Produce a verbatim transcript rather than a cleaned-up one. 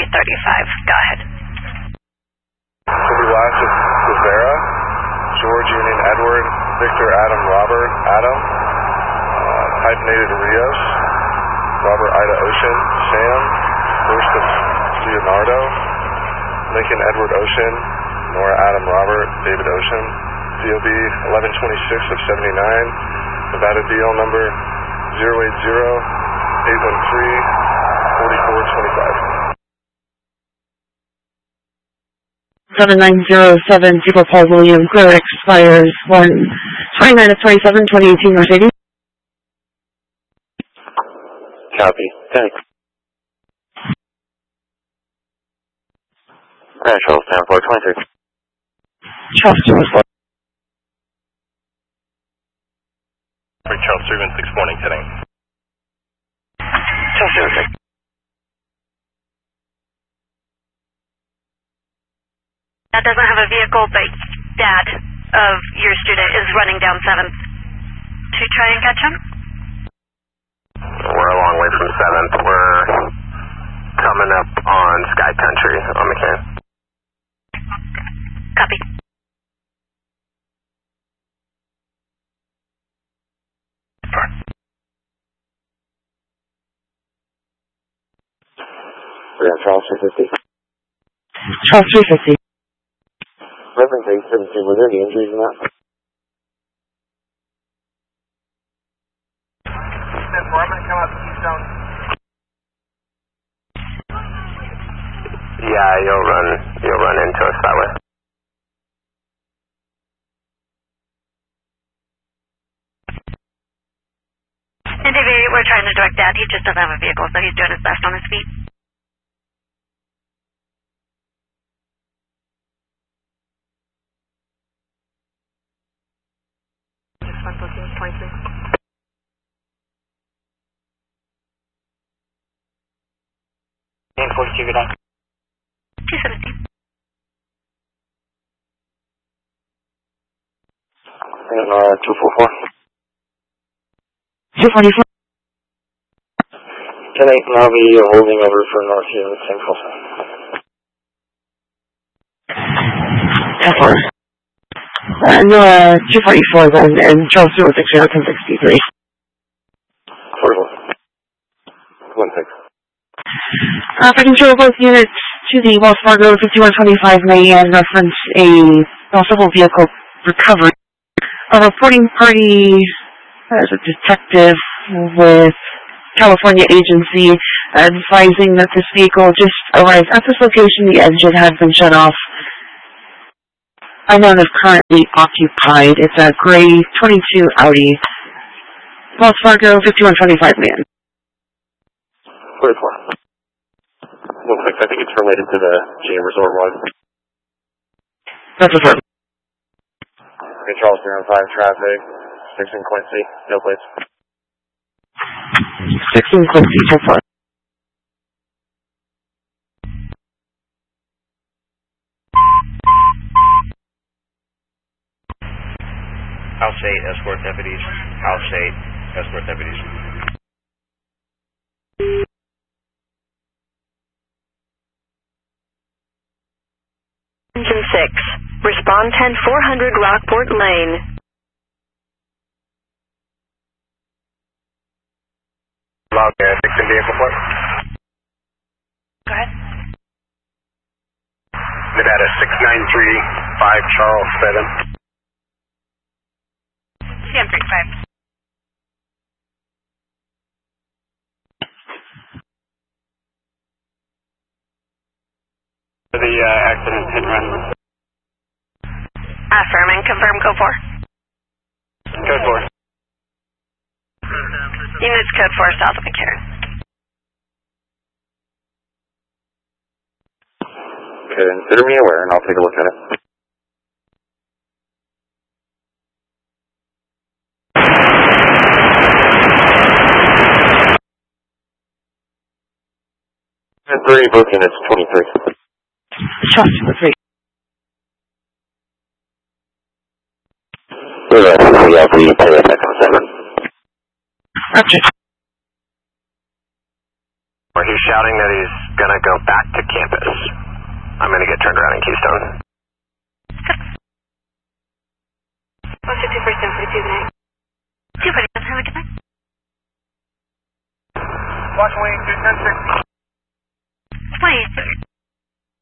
thirty-five. Go ahead. City Last is Rivera, George Union Edward, Victor Adam Robert Adam, uh, hyphenated Rios, Robert Ida Ocean, Sam, First of Leonardo, Lincoln Edward Ocean, Nora Adam Robert, David Ocean, D O B eleven twenty-six of seventy-nine, Nevada D L number zero eight zero eight one three four four two five. seven nine zero seven, Super Paul William, clear expires one twenty-nine of twenty-seven, twenty eighteen Mercedes. Copy. Thanks. Alright, Charles, ten four twenty-three. Charles two one four. Charles three one six morning, heading. Charles two one six. That doesn't have a vehicle, but Dad of your student is running down seventh to try and catch him. We're a long way from seventh. We're coming up on Sky Country on McCann. Copy. We're on Charles three fifty. Charles three fifty. Reverend three seventeen, were there any injuries in that? ten four, I'm going to come out to Keystone. Yeah, you'll run, you'll run into us that way. And David, we're trying to direct Dad. He just doesn't have a vehicle, so he's doing his best on his feet. forty-two, good night. two seventeen. And uh, two four four. two forty-four. ten eight, and I'll be holding over for North Union Central. ten four. Uh, no, uh, two forty-four then, and Charles two one six, ten sixty-three. forty-four. one six. Uh, for control of both units to the Wells Fargo fifty-one twenty-five Mayan reference a possible vehicle recovery. A reporting party as a detective with California agency advising that this vehicle just arrived at this location. The engine has been shut off. Unknown is currently occupied. It's a gray twenty-two Audi. Wells Fargo fifty-one twenty-five Mayan. forty-four. One six, I think it's related to the G M Resort one. That's a firm. Okay, Charles three one five traffic, six in Quincy, no plates. six in Quincy, so far. House eight, escort deputies. House eight, escort deputies. Engine six. Respond ten four hundred Rockport Lane. Log uh, six in vehicle port. Go ahead. Nevada six nine three five Charles seven. C M thirty-five. For the uh, accident hit and run. Affirm and confirm code four. Code four. Units code four south of McCarran. Consider me aware and I'll take a look at it. Three, both units, twenty-three. Charles two one three. We're ready for the L P, play that back on seven. Okay. He's shouting that he's gonna go back to campus. I'm gonna get turned around in Keystone. What's your two first and forty-two, good night? Two forty, have a good night. Watch wing two ten six.